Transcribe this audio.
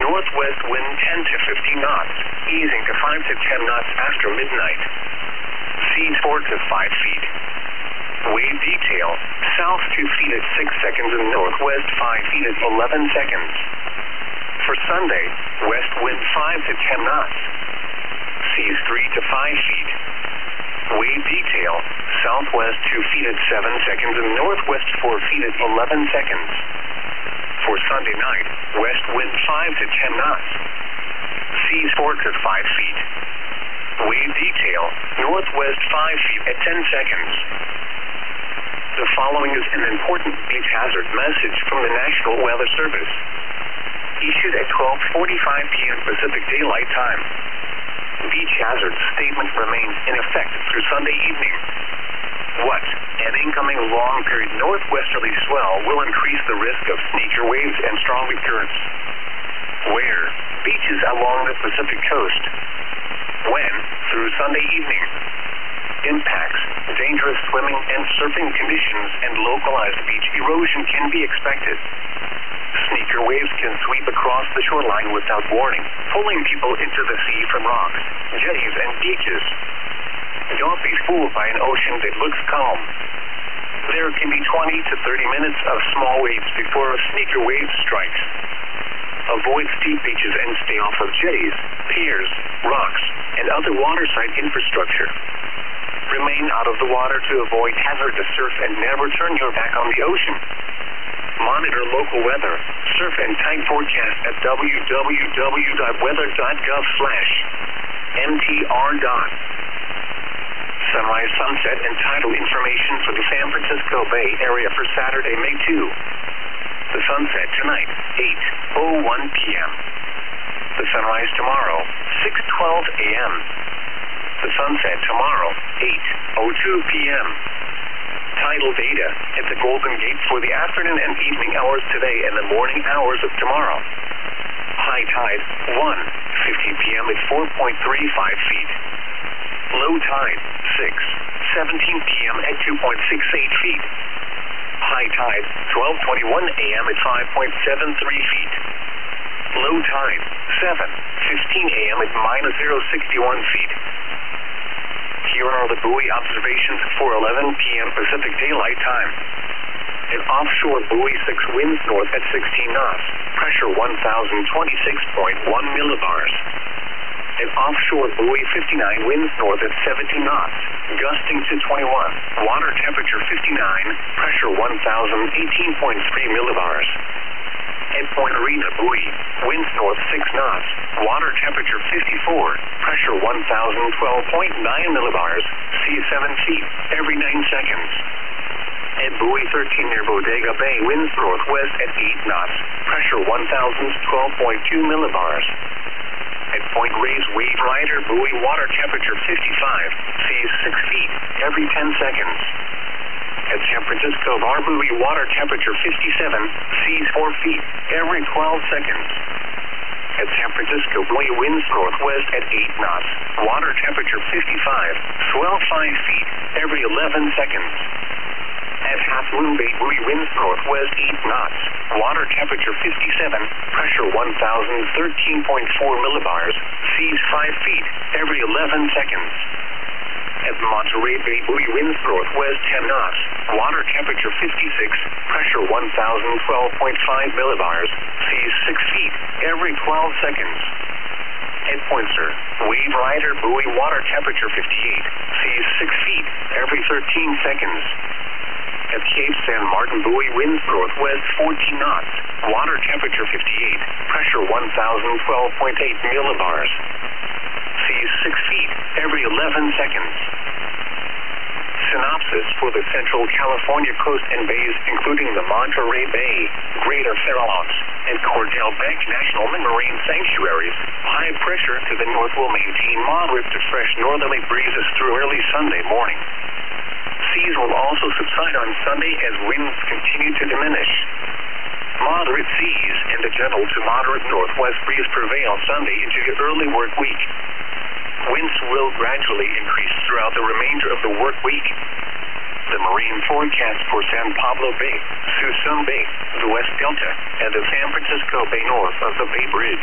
Northwest wind 10 to 15 knots, easing to 5 to 10 knots after midnight. Seas 4 to 5 feet. Wave detail, south 2 feet at 6 seconds and northwest 5 feet at 11 seconds. For Sunday, west wind 5 to 10 knots. Seas 3 to 5 feet. Wave detail, southwest 2 feet at 7 seconds and northwest 4 feet at 11 seconds. For Sunday night, west wind 5 to 10 knots. Seas 4 to 5 feet. Wave detail, northwest 5 feet at 10 seconds. The following is an important beach hazard message from the National Weather Service. Issued at 12:45 p.m. Pacific Daylight Time. Beach hazard statement remains in effect through Sunday evening. What? An incoming long-period northwesterly swell will increase the risk of sneaker waves and strong currents. Where? Beaches along the Pacific coast. When? Through Sunday evening. Impacts, dangerous swimming and surfing conditions, and localized beach erosion can be expected. Sneaker waves can sweep across the shoreline without warning, pulling people into the sea from rocks, jetties, and beaches. Don't be fooled by an ocean that looks calm. There can be 20 to 30 minutes of small waves before a sneaker wave strikes. Avoid steep beaches and stay off of jetties, piers, rocks, and other waterside infrastructure. Remain out of the water to avoid hazardous surf and never turn your back on the ocean. Monitor local weather, surf and tide forecast at www.weather.gov/mtr. Sunrise, sunset, and tidal information for the San Francisco Bay Area for Saturday, May 2. The sunset tonight, 8:01 p.m. The sunrise tomorrow, 6:12 a.m. The sunset tomorrow, 8:02 p.m. Tidal data at the Golden Gate for the afternoon and evening hours today and the morning hours of tomorrow. High tide, 1:50 p.m. at 4.35 feet. Low tide, 6:17 p.m. at 2.68 feet. High tide, 12:21 a.m. at 5.73 feet. Low tide, 7:15 a.m. at -0.61 feet. Here are the buoy observations for 11 p.m. Pacific Daylight Time. An offshore buoy 6 winds north at 16 knots, pressure 1,026.1 millibars. An offshore buoy 59 winds north at 17 knots, gusting to 21, water temperature 59, pressure 1,018.3 millibars. At Point Arena buoy, winds north 6 knots, water temperature 54, pressure 1,012.9 millibars, sea 7 feet, every 9 seconds. At buoy 13 near Bodega Bay, winds northwest at 8 knots, pressure 1,012.2 millibars. At Point Reyes Wave Rider buoy, water temperature 55, seas 6 feet, every 10 seconds. At San Francisco Bar buoy, water temperature 57, seas 4 feet, every 12 seconds. At San Francisco buoy, winds northwest at 8 knots, water temperature 55, swell 5 feet, every 11 seconds. At Half Moon Bay buoy, winds northwest 8 knots, water temperature 57, pressure 1,013.4 millibars, seas 5 feet, every 11 seconds. At Monterey Bay buoy, winds northwest 10 knots, water temperature 56, pressure 1,012.5 millibars, seas 6 feet, every 12 seconds. At Point Sur, Wave Rider buoy, water temperature 58, seas 6 feet, every 13 seconds. At Cape San Martin buoy, winds northwest 14 knots, water temperature 58, pressure 1,012.8 millibars. Seas 6 feet, every 11 seconds. Synopsis for the Central California coast and bays, including the Monterey Bay, Greater Farallones, and Cordell Bank National Marine Sanctuaries. High pressure to the north will maintain moderate to fresh northerly breezes through early Sunday morning. Seas will also subside on Sunday as winds continue to diminish. Moderate seas and a gentle to moderate northwest breeze prevail Sunday into the early work week. Winds will gradually increase throughout the remainder of the work week. The marine forecast for San Pablo Bay, Suisun Bay, the West Delta, and the San Francisco Bay north of the Bay Bridge.